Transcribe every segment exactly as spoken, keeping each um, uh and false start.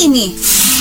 ini.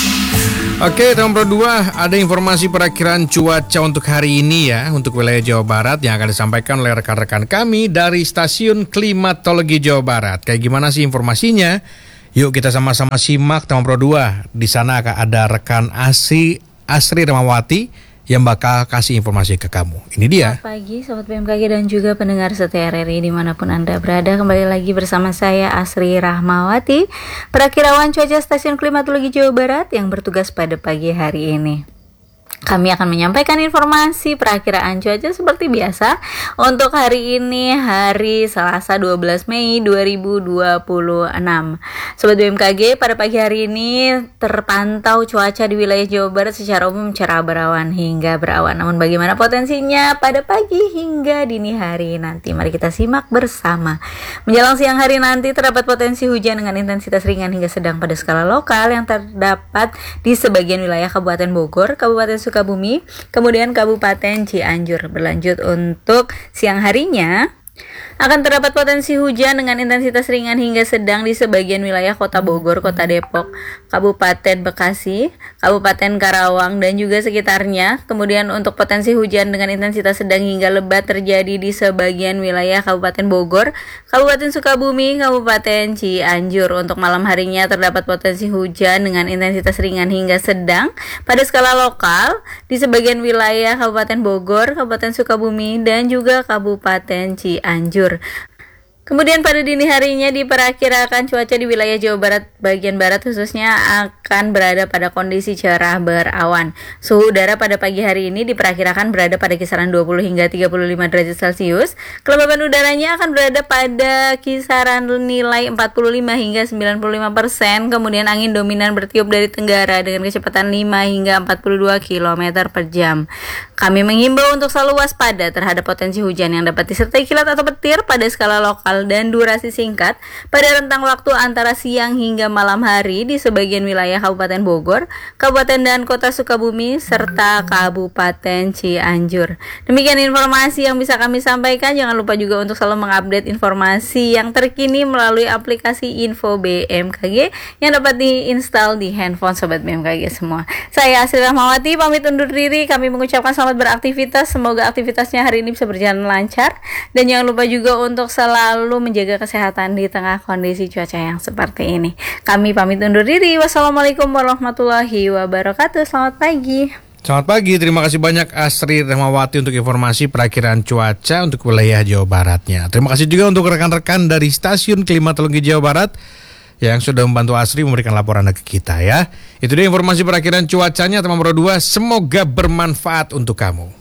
Oke, teman Pro dua, ada informasi perakiraan cuaca untuk hari ini ya, untuk wilayah Jawa Barat yang akan disampaikan oleh rekan-rekan kami dari Stasiun Klimatologi Jawa Barat. Kayak gimana sih informasinya? Yuk kita sama-sama simak teman Pro dua. Di sana akan ada rekan Asri Asri Rahmawati yang bakal kasih informasi ke kamu. Ini dia. Selamat pagi Sobat B M K G dan juga pendengar setia R R I dimanapun Anda berada. Kembali lagi bersama saya Asri Rahmawati, perakirawan cuaca Stasiun Klimatologi Jawa Barat yang bertugas pada pagi hari ini. Kami akan menyampaikan informasi perakiraan cuaca seperti biasa untuk hari ini, hari Selasa dua belas Mei dua ribu dua puluh enam. Sobat B M K G, pada pagi hari ini terpantau cuaca di wilayah Jawa Barat secara umum cerah berawan hingga berawan. Namun bagaimana potensinya pada pagi hingga dini hari nanti? Mari kita simak bersama. Menjelang siang hari nanti terdapat potensi hujan dengan intensitas ringan hingga sedang pada skala lokal yang terdapat di sebagian wilayah Kabupaten Bogor, Kabupaten Sukabumi, kemudian Kabupaten Cianjur. Berlanjut untuk siang harinya, akan terdapat potensi hujan dengan intensitas ringan hingga sedang di sebagian wilayah Kota Bogor, Kota Depok, Kabupaten Bekasi, Kabupaten Karawang, dan juga sekitarnya. Kemudian untuk potensi hujan dengan intensitas sedang hingga lebat terjadi di sebagian wilayah Kabupaten Bogor, Kabupaten Sukabumi, Kabupaten Cianjur. Untuk malam harinya terdapat potensi hujan dengan intensitas ringan hingga sedang pada skala lokal di sebagian wilayah Kabupaten Bogor, Kabupaten Sukabumi, dan juga Kabupaten Cianjur. Kemudian pada dini harinya diperkirakan cuaca di wilayah Jawa Barat bagian barat khususnya akan berada pada kondisi cerah berawan. Suhu udara pada pagi hari ini diperkirakan berada pada kisaran dua puluh hingga tiga puluh lima derajat Celcius. Kelembaban udaranya akan berada pada kisaran nilai empat puluh lima hingga sembilan puluh lima persen. Kemudian angin dominan bertiup dari tenggara dengan kecepatan lima hingga empat puluh dua kilometer per jam. Kami menghimbau untuk selalu waspada terhadap potensi hujan yang dapat disertai kilat atau petir pada skala lokal dan durasi singkat pada rentang waktu antara siang hingga malam hari di sebagian wilayah Kabupaten Bogor, Kabupaten dan Kota Sukabumi, serta Kabupaten Cianjur. Demikian informasi yang bisa kami sampaikan. Jangan lupa juga untuk selalu mengupdate informasi yang terkini melalui aplikasi Info B M K G yang dapat diinstal di handphone Sobat B M K G semua. Saya Asri Rahmawati, pamit undur diri. Kami mengucapkan selamat beraktivitas. Semoga aktivitasnya hari ini bisa berjalan lancar. Dan jangan lupa juga untuk selalu menjaga kesehatan di tengah kondisi cuaca yang seperti ini. Kami pamit undur diri. Wassalamualaikum warahmatullahi wabarakatuh. Selamat pagi. Selamat pagi, terima kasih banyak Asri Rahmawati untuk informasi perakiraan cuaca untuk wilayah Jawa Baratnya. Terima kasih juga untuk rekan-rekan dari Stasiun Klimatologi Jawa Barat yang sudah membantu Asri memberikan laporan ke kita ya. Itu dia informasi perakiraan cuacanya teman Pro dua. Semoga bermanfaat untuk kamu.